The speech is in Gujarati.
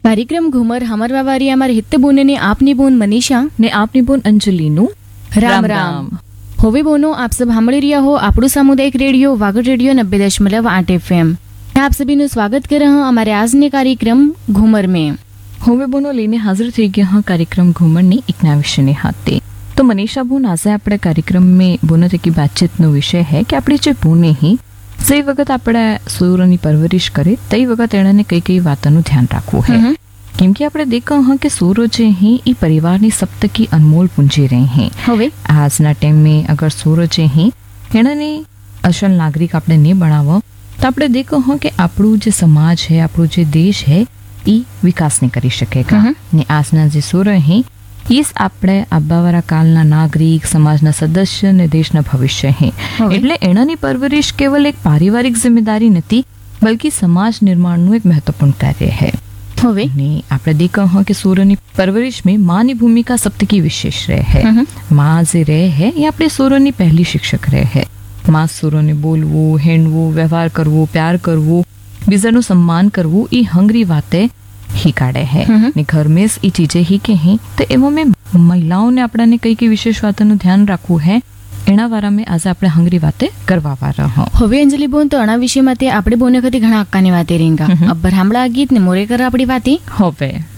કાર્યક્રમ ઘુમર હમરવાવારી અમાર હિત બોને ને આપની બોન મનીષા ને આપની બોન અંજલિનું રામ રામ. હવે બોનો આપ સબ સાંભળી રહ્યા હો આપણું સાमुदायिक रेडियो वागड़ रेडियो 90.8 FM. आप सभी નું સ્વાગત कर रहे हैं हमारे आज ने कार्यक्रम घूमर में. હવે બોનો લઈને હાજર થઈ ગયા હા કાર્યક્રમ ઘુમરની એક નવા વિષયને હાથે. તો મનીષા બોન આજે આપણે કાર્યક્રમ में બોનો તકી बातचीतનો વિષય है કે આપણે જે બોને હી જે વખત આપણે સૂરોની પરવરિશ કરે તે વખત એણે કઈ કઈ વાતોનું ધ્યાન રાખવું હે. કેમ કે આપણે દેખા હા કે સૂરો જે હી એ પરિવારની સપ્તકી અનમોલ પૂંજી રહે हैं. હવે આજના ટાઈમ में अगर सूरो जे ही एने असल नागरिक આપણે નહીં બનાવો તો આપણે દેખો હો કે આપણું જે સમાજ है આપણું જે દેશ है એ વિકાસ નહીં કરી શકેગા. ને આજના જે સૂરો હે ઈસ આપણે આબાવાળા કાલના નાગરિક સમાજના સદસ્ય ને દેશના ભવિષ્ય હે. એટલે એનાની પરવરિશ કેવલ એક પારિવારિક જિમ્મેદારી નથી બલ્कि સમાજ નિર્માણનું એક મહત્વપૂર્ણ કાર્ય है. હવે આપણે દેખા હા કે સૂરોની પરવરિશ में माँ ની ભૂમિકા સપ્તકી વિશેષ રહે है. माँ જે રહે है એ આપણે સૂરોની પહેલી શિક્ષક રહે है. माँ સૂરોને બોલવું, હેણવું, વ્યવહાર કરવો, પ્યાર કરવું, બીજાનું સન્માન કરવું એ હંગરી વાતે ही काढ़े है. ने घर में ये चीजें ही के हैं तो एवं में महिलाओं ने अपने कई कई विशेष बातों ध्यान रखવું है એના વારામાં આજે આપણે હંગરી વાતે કરવા વાળા હો. હવે અંજલિ બોન તો આના વિષય માટે આપણે બોને ખતી ઘણા અક્કાની વાતે રીંગા અબ્બર હામળા ગીત ને મોરે કર આપણી વાતે હવે